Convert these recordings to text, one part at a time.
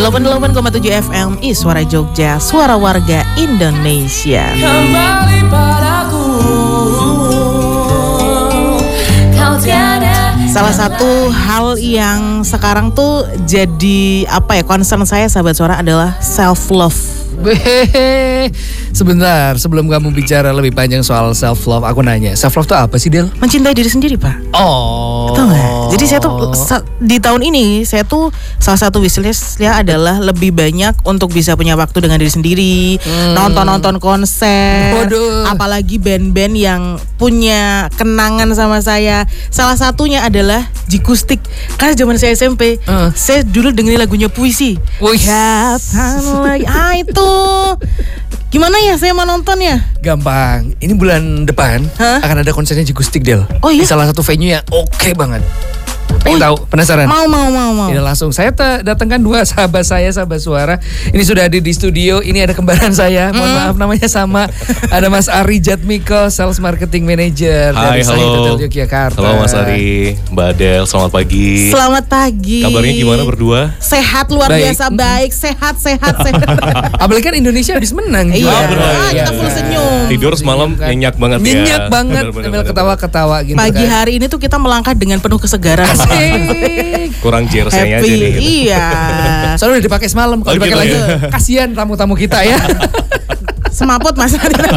88,7 FM Suara Jogja, suara warga Indonesia. Kembali padaku, kau tiada. Salah satu hal yang sekarang tuh jadi concern saya sahabat suara adalah self love. Sebentar, sebelum kamu bicara lebih panjang soal self love, aku nanya, self love itu apa sih, Del? Mencintai diri sendiri, Pak. Oh. Tahu nggak? Jadi saya tuh di tahun ini saya tuh salah satu wishlistnya adalah lebih banyak untuk bisa punya waktu dengan diri sendiri, nonton konser, Waduh. apalagi band-band yang punya kenangan sama saya. Salah satunya adalah Jikustik. Karena zaman saya SMP, saya dulu dengerin lagunya Puisi. Wih. Kapan lagi? Itu gimana ya saya mau nonton ya? Gampang. Ini bulan depan akan ada konsernya Jikustik, Del. Oh iya? Di salah satu venue yang oke banget. Pengen tahu? Penasaran? Mau. Ini langsung saya datangkan dua sahabat saya, sahabat suara. Ini sudah ada di studio. Ini ada kembaran saya. Mohon maaf namanya sama. Ada Mas Ari Jatmiko, Sales Marketing Manager dari Sahid Hotel Yogyakarta. Halo Mas Ari, Mbak Adel, selamat pagi. Selamat pagi. Kabarnya gimana berdua? Sehat luar biasa, baik, sehat. Apalagi kan Indonesia habis menang. Iya, benar. kita full senyum. Tidur semalam nyenyak banget ya. Nyenyak banget, sambil ketawa-ketawa gitu. Pagi kan. hari ini tuh kita melangkah dengan penuh kesegaran. Kurang jersey-nya aja Happy, nih. iya. Soalnya udah dipakai semalam, kalau dipakai lagi kasihan tamu-tamu kita ya. Semaput Mas.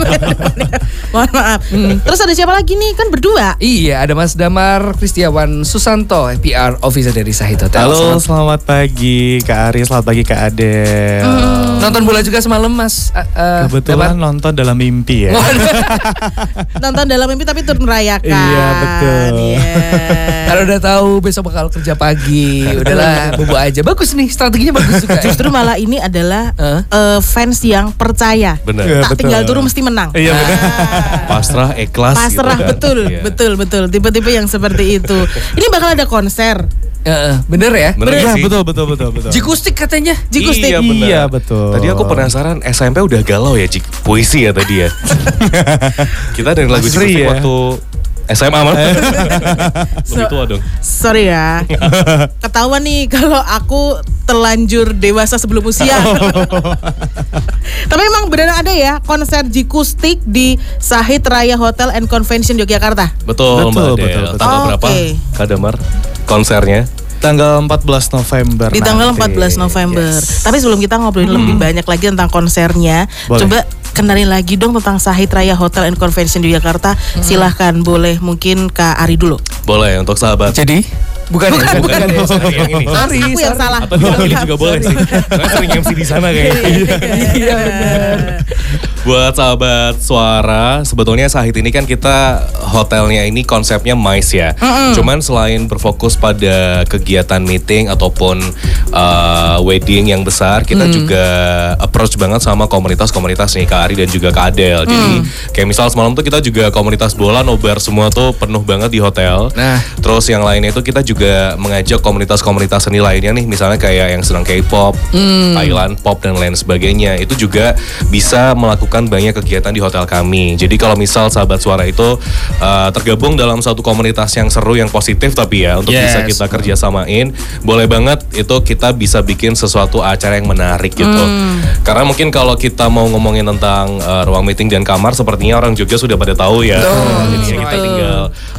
Mohon maaf. Terus ada siapa lagi nih? Kan berdua. Iya, ada Mas Damar Kristiawan Susanto, PR Officer dari Sahid Hotel. Halo, selamat pagi Kak Ari, selamat pagi Kak Adel. Nonton bola juga semalam, Mas. Kebetulan nonton dalam mimpi ya. Nonton dalam mimpi tapi turun merayakan. Iya, betul. Iya. Kalau udah tahu besok bakal kerja pagi, udahlah bobo aja. Bagus nih, strateginya bagus juga. Justru malah ini adalah fans yang percaya. Benar. Iya, Tak betul. tinggal turun mesti menang. Iya benar. Pasrah, ikhlas. Pasrah, gitu kan. Iya. betul. Tipe-tipe yang seperti itu. Ini bakal ada konser. Bener ya? Bener Iya, sih? betul. Jikustik katanya. Jikustik. Iya, benar. Iya, betul. Tadi aku penasaran, SMP udah galau ya puisi ya tadi ya. Kita dari lagu Asri Jikustik ya. waktu SMA malah. Lebih tua dong. Sorry ya. Ketahuan nih kalau aku terlanjur dewasa sebelum usia. Tapi emang benar ada ya konser Jikustik di Sahid Raya Hotel and Convention Yogyakarta. Betul, Mbak Adel. betul. Tanggal berapa? Oke. Kak Damar, konsernya? Tanggal 14 November. Di tanggal nanti. 14 November. Yes. Tapi sebelum kita ngobrolin lebih banyak lagi tentang konsernya, Boleh. coba kenalin lagi dong tentang Sahid Raya Hotel and Convention di Jakarta. Silahkan, boleh mungkin Kak Ari dulu. Boleh untuk sahabat. Jadi bukan ya, sorry, yang ini. Sorry, Aku yang salah. Atau diwakili juga boleh sih. Karena sering MC di sana kayaknya. Iya benar. Buat sahabat suara, sebetulnya Sahid ini kan kita hotelnya ini konsepnya MICE ya. Cuman selain berfokus pada kegiatan meeting ataupun wedding yang besar, kita juga approach banget sama komunitas-komunitas nih Kak Ari dan juga Kak Adel. Jadi kayak misal semalam tuh kita juga komunitas bola nobar semua tuh penuh banget di hotel. Nah. Terus yang lainnya itu kita juga mengajak komunitas-komunitas seni lainnya nih, misalnya kayak yang senang K-pop, Thailand pop dan lain sebagainya. Itu juga bisa melakukan banyak kegiatan di hotel kami. Jadi kalau misal sahabat suara itu tergabung dalam satu komunitas yang seru, yang positif tapi ya untuk bisa kita kerjasamain, boleh banget itu kita bisa bikin sesuatu acara yang menarik gitu. Karena mungkin kalau kita mau ngomongin tentang ruang meeting dan kamar, sepertinya orang Jogja sudah pada tahu ya. Jadi ya kita tinggal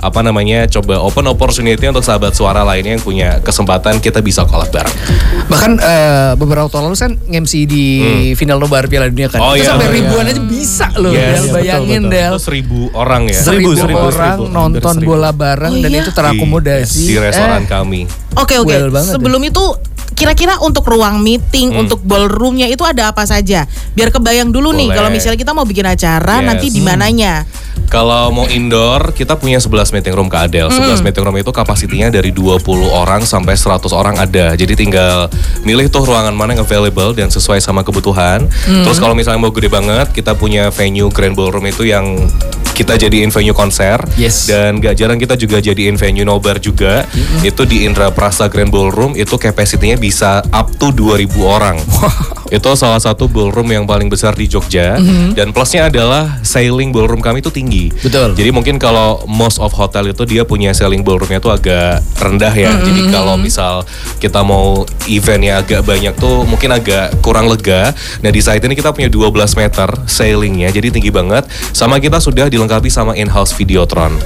coba open opportunity untuk sahabat suara lainnya yang punya kesempatan kita bisa collab bareng. Bahkan beberapa tahun lalu kan MC di final nobar Piala Dunia kan. Oh, Itu iya. sampai ribuan aja bisa loh. Yes, Del, bayangin betul. Del. Itu 1.000 orang ya. 1.000 orang nonton bola bareng dan iya? itu terakomodasi. Di restoran kami. Oke. Well banget Sebelum itu kira-kira untuk ruang meeting, untuk ballroomnya itu ada apa saja? Biar kebayang dulu nih Boleh. kalau misalnya kita mau bikin acara Yes. nanti di mananya. Kalau mau indoor, kita punya 11 meeting room Kak Adel. 11 meeting room itu kapasitinya dari 20 orang sampai 100 orang ada. Jadi tinggal milih tuh ruangan mana yang available dan sesuai sama kebutuhan. Terus kalau misalnya mau gede banget, kita punya venue Grand Ballroom itu yang kita jadiin venue konser. Yes. Dan gak jarang kita juga jadiin venue nobar juga. Itu di Indra Prasta Grand Ballroom, itu capacity-nya bisa up to 2.000 orang. Itu salah satu ballroom yang paling besar di Jogja. Dan plusnya adalah sailing ballroom kami itu tinggi. Betul. Jadi mungkin kalau most of hotel itu dia punya sailing ballroomnya tuh agak rendah ya. Jadi kalau misal kita mau eventnya agak banyak tuh mungkin agak kurang lega. Nah di site ini kita punya 12 meter sailingnya, jadi tinggi banget. Sama kita sudah dilengkapi sama in-house Videotron.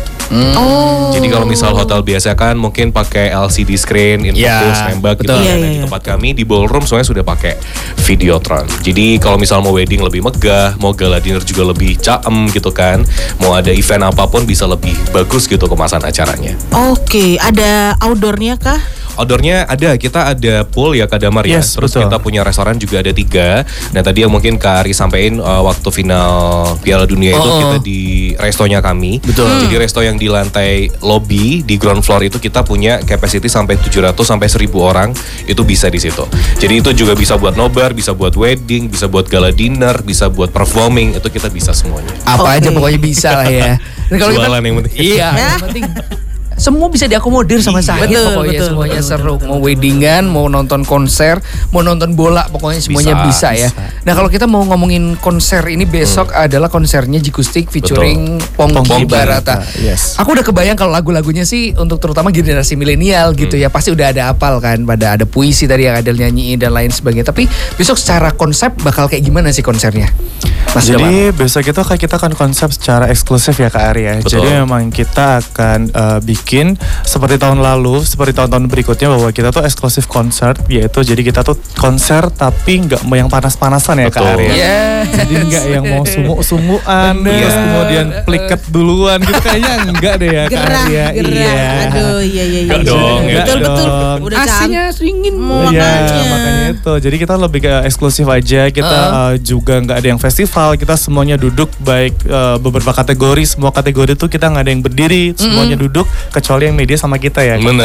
Jadi kalau misal hotel biasa kan mungkin pakai LCD screen, infocus, nembak gitu. betul. Nah, di tempat kami di ballroom semuanya sudah pakai Videotron. Jadi kalau misal mau wedding lebih megah, mau gala dinner juga lebih caem gitu kan, mau ada event apapun bisa lebih bagus gitu kemasan acaranya. Oke, ada outdoornya kah? Outdoornya ada, kita ada pool ya Kak Damar ya. Yes, Terus betul. kita punya restoran juga ada 3. Nah tadi yang mungkin Kak Ari sampein waktu final Piala Dunia itu kita di restonya kami. Betul. Jadi resto yang di lantai lobby di ground floor itu kita punya capacity sampai 700 sampai 1000 orang itu bisa di situ. Jadi itu juga bisa buat nobar, bisa buat wedding, bisa buat gala dinner, bisa buat performing, itu kita bisa semuanya. Apa aja pokoknya bisa lah ya. Dan kalau kita Jualan yang penting. iya, yang penting semua bisa diakomodir sama saya. Betul, Pokoknya betul, semuanya betul, seru. Mau weddingan, mau nonton konser, mau nonton bola, pokoknya semuanya bisa, ya. Nah kalau kita mau ngomongin konser ini besok adalah konsernya Jikustik featuring Pongki Pongki Barata. Yes. Aku udah kebayang kalau lagu-lagunya sih untuk terutama generasi milenial gitu ya. Pasti udah ada apal kan, ada puisi tadi yang Adel nyanyiin dan lain sebagainya. Tapi besok secara konsep bakal kayak gimana sih konsernya? Mas Damar? Jadi besok itu kita akan konsep secara eksklusif ya Kak Ari ya. Betul. Jadi memang kita akan bikin seperti tahun lalu, seperti tahun-tahun berikutnya bahwa kita tuh eksklusif konser, yaitu jadi kita tuh konser tapi nggak mau yang panas-panasan ya Kak Betul. Ari ya. Yes. Jadi nggak yang mau sumuk-sumuan, Bener. terus kemudian pliket duluan gitu kayaknya enggak deh ya Kak Gerah, Ari ya. gerah. Iya. Aduh, iya. Enggak dong, ya. Betul, betul. dong. Udah AC-nya dingin. Iya, makanya. makanya itu. Jadi kita lebih ke eksklusif aja. Kita juga nggak ada yang festival. Kita semuanya duduk, baik beberapa kategori. Semua kategori tuh kita nggak ada yang berdiri. Semuanya duduk, kecuali yang media sama kita ya. Bener.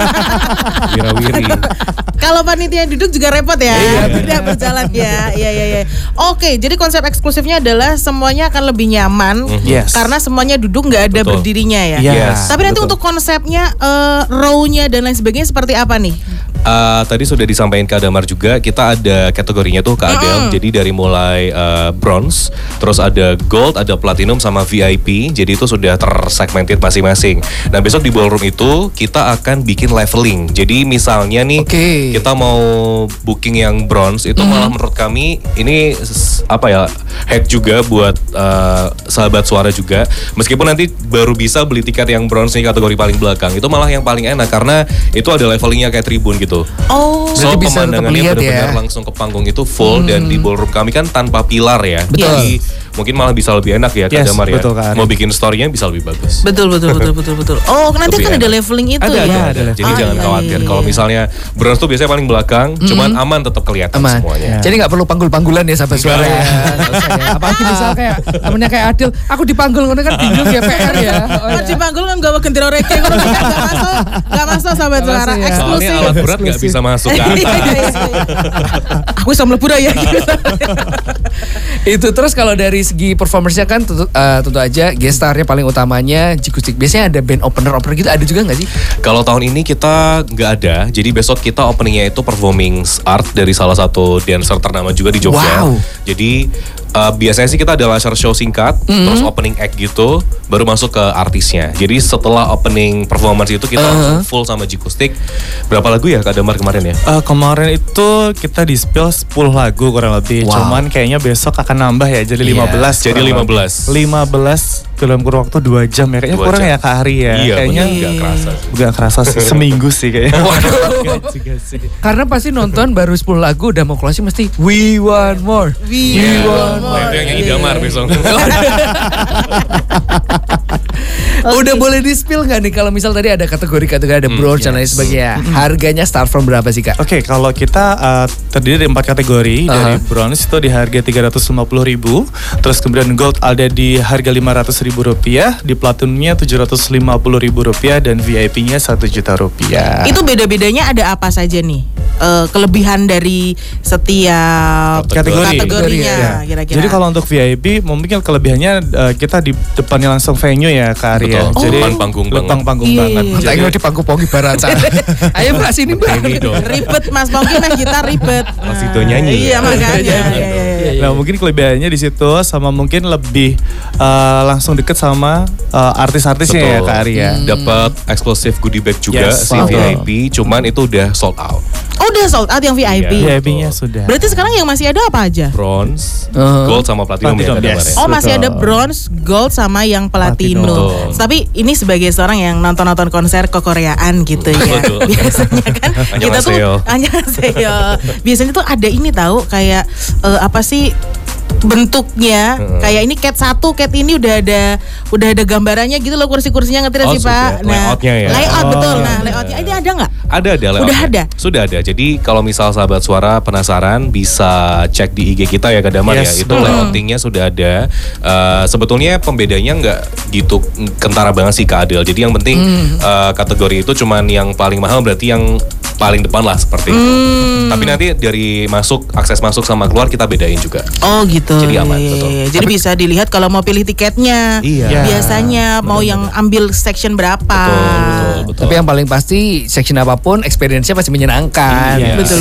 Wirawiri. Kalau panitia duduk juga repot ya. Tidak berjalan ya. Iya. Oke, jadi konsep eksklusifnya adalah semuanya akan lebih nyaman Yes. karena semuanya duduk nggak ada Betul. berdirinya ya. Yes. Tapi nanti betul. untuk konsepnya row-nya dan lain sebagainya seperti apa nih? Tadi sudah disampaikan Kak Damar juga, kita ada kategorinya tuh Kak Adel. Jadi dari mulai bronze, terus ada gold, ada platinum sama VIP. Jadi itu sudah tersegmented masing-masing. Nah besok di ballroom itu kita akan bikin leveling. Jadi misalnya nih Oke. kita mau booking yang bronze itu malah menurut kami ini hack juga buat sahabat suara juga. Meskipun nanti baru bisa beli tiket yang bronze nih kategori paling belakang, itu malah yang paling enak karena itu ada levelingnya kayak tribun gitu. Oh, So Berarti bisa tetap pemandangannya lihat benar-benar ya. langsung ke panggung itu full dan di ballroom kami kan tanpa pilar ya. Betul. Jadi mungkin malah bisa lebih enak ya Kak Yes, Damar ya. betul, Kak Ari. Mau bikin story-nya bisa lebih bagus. betul. Oh, nanti Lebih kan ada enak. leveling itu Ada, ya. ada. Jadi Ah, jangan iya, khawatir. iya. Kalau misalnya bronze tuh biasanya paling belakang, cuman aman tetap kelihatan Aman. semuanya. Jadi nggak perlu panggul-panggulan ya sahabat suara ya. Nggak usah ya. Apalagi misal kayak temennya kayak Adil, aku dipanggul ngono kan bingung ya PR ya. Oh, Kan ya. dipanggul kan gak gendera reke kan nggak masuk sahabat Nggak suara masuk ya. Soalnya eksklusif. alat berat nggak bisa masuk kan. Iya. Aku bisa mlebu ya gitu. Itu terus kalau dari segi performance-nya kan tentu aja guest star-nya paling utamanya Jikustik. Biasanya ada band opener gitu, ada juga nggak sih? Kalau tahun ini kita nggak ada, jadi besok kita openingnya itu performing art dari salah satu dancer ternama juga di Jogja. Wow. Jadi biasanya sih kita ada laser show singkat, terus opening act gitu, baru masuk ke artisnya. Jadi setelah opening performance itu kita langsung full sama Jikustik. Berapa lagu ya Kak Damar kemarin ya? Kemarin itu kita di spill 10 lagu kurang lebih. Wow. Cuman kayaknya besok akan nambah ya, jadi 15. Jadi kurang 15. lebih. 15 dalam kurun waktu 2 jam ya. Kayaknya 2 kurang jam. ya Kak Ari ya. Iya, Kayaknya bener, nggak kerasa. Gak kerasa sih, seminggu sih kayaknya. Nggak juga sih. Karena pasti nonton baru 10 lagu udah mau closing mesti We Want More. Iya, nah, itu yang nyanyi Damar besok. Udah boleh di-spill nggak nih kalau misal tadi ada kategori-kategori ada bronze dan lain sebagainya. Harganya start from berapa sih Kak? Oke, kalau kita terdiri dari 4 kategori. Dari bronze itu di harga 350.000, terus kemudian gold ada di harga 500.000 rupiah, di platinumnya 750.000 rupiah, dan VIP-nya 1 juta rupiah. Itu beda-bedanya ada apa saja nih? kelebihan dari setiap kategorinya Ya. kira-kira. Jadi kalau untuk VIP mungkin kelebihannya kita di depannya langsung venue ya Kak Ari ya. Betul. Jadi Depan panggung banget. depan panggung Iya. banget. Tak kira di pangku-pangku barat. Ayo Mbak sini Mbak. Ini dong. ribet Mas Pongki mah gitar ribet. Mas Tito nyanyi. Iya makanya. Iya. Nah mungkin kelebihannya di situ sama mungkin lebih langsung deket sama artis-artisnya ya Kak Ari ya. Dapat eksklusif goodie bag juga Yes, si betul. VIP, cuman itu udah sold out. Oh udah sold out yang VIP. Iya. VIP-nya sudah. Berarti sekarang yang masih ada apa aja? Bronze, gold sama platinum ya Platinum, kabarnya. yes. Oh masih Betul. ada bronze, gold sama yang platinum. Betul. Tapi ini sebagai seorang yang nonton konser kekoreaan gitu ya. Betul. Biasanya kan kita tuh Annyeonghaseyo. annyeonghaseyo. Biasanya tuh ada ini tahu kayak apa sih bentuknya kayak ini cat 1, cat ini udah ada gambarannya gitu loh kursi-kursinya ngerti nggak Oh, sih Pak? sudah. Layoutnya ya? Layout Oh, betul. iya, Nah iya, layoutnya iya. ini ada nggak? Ada layoutnya. Udah ada? Sudah ada. Jadi kalau misal sahabat suara penasaran bisa cek di IG kita ya Kak Damar Yes. ya. Itu layoutingnya sudah ada. Sebetulnya pembedanya nggak gitu kentara banget sih Kak Adel. Jadi yang penting kategori itu cuman yang paling mahal berarti yang paling depan lah seperti itu. Tapi nanti dari akses masuk sama keluar kita bedain juga. Oh gitu. Jadi aman, Iya, betul. iya. Jadi bisa dilihat kalau mau pilih tiketnya. Iya. Biasanya mau yang ambil section berapa. Betul. Tapi yang paling pasti section apapun experience-nya pasti menyenangkan. Iya. Betul.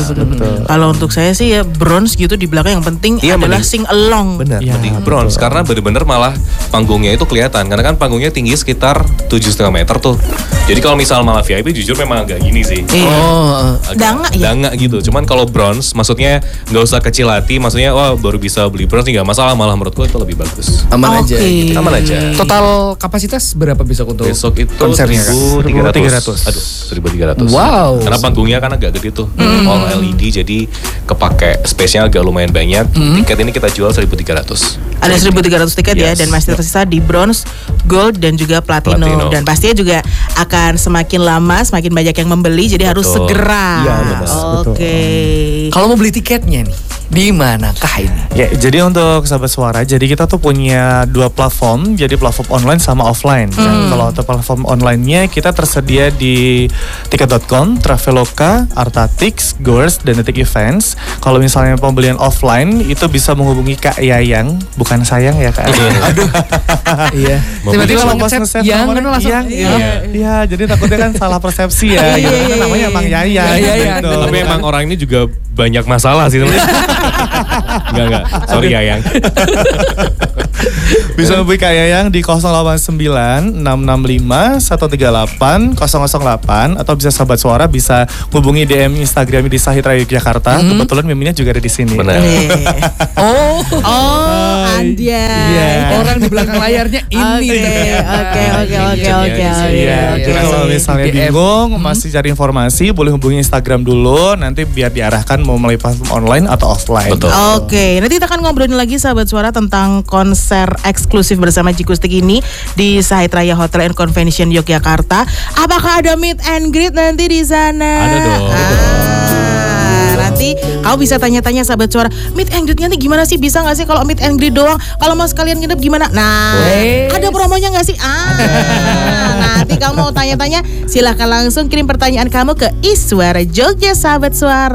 Kalau untuk saya sih ya bronze gitu di belakang yang penting Iya, adalah mending- sing along. Benar, Ya, mending bronze karena bener-bener malah panggungnya itu kelihatan karena kan panggungnya tinggi sekitar 7,5 meter tuh. Jadi kalau misal malah VIP jujur memang agak gini sih. Iya. Oh, Danga ya? Danga gitu. Cuman kalau bronze maksudnya nggak usah kecil hati, maksudnya wah baru bisa beli bronze nih nggak masalah, malah menurutku itu lebih bagus. aman aja. Oke. Gitu. Aman aja. Total kapasitas berapa besok untuk Besok itu konsernya Kak? 1.300. Aduh, 1.300. Wow. Karena panggungnya kan agak gede tuh. All LED jadi kepake space-nya agak lumayan banyak. Tiket ini kita jual 1.300. Ada 1.300 tiket ya Yes. dan masih tersisa di bronze, gold dan juga platinum. Platinum. Dan pastinya juga akan semakin lama semakin banyak yang membeli jadi harus Betul. segera. Iya, benar. Oke. Kalau mau beli tiketnya nih, di manakah ini? Ya, jadi untuk sahabat suara, jadi kita tuh punya dua platform, jadi platform online sama offline. Dan kalau untuk platform online-nya kita tersedia di tiket.com, Traveloka, Artatix, Goers, dan Detik Events. Kalau misalnya pembelian offline itu bisa menghubungi Kak Yayang, bukan sayang ya Kak. Aduh. Iya. Tiba-tiba Kalau lo pas ngechat nge-save yang nomornya, kan langsung. Iya, jadi takutnya kan salah persepsi ya. Gitu. Kan namanya emang Yayang. Yayang. Gitu. Tapi emang orang ini juga banyak masalah sih teman. Enggak. Sorry ya yang. Bisa hubungi Kak Yayang di 089 665 138 008 atau bisa sahabat suara bisa hubungi DM Instagram di Sahid Raya Jakarta. Kebetulan Miminnya juga ada di sini. Benar. Oh, Andia. Iya. orang di belakang layarnya ini. Oke. Iya, jadi Iya. kalau misalnya DM. bingung masih cari informasi boleh hubungi Instagram dulu nanti biar diarahkan mau melalui platform online atau offline. Betul. Oke, nanti kita akan ngobrolin lagi sahabat suara tentang konser eksklusif bersama Cikustik ini di Sahid Raya Hotel and Convention Yogyakarta. Apakah ada meet and greet nanti di sana? Ada dong. Nanti kau bisa tanya-tanya sahabat suara, meet and greet nanti gimana sih? Bisa nggak sih kalau meet and greet doang? Kalau mau sekalian nginep gimana? Nah, ada promonya nggak sih? Nanti kamu mau tanya-tanya, silahkan langsung kirim pertanyaan kamu ke Iswara Jogja sahabat suara.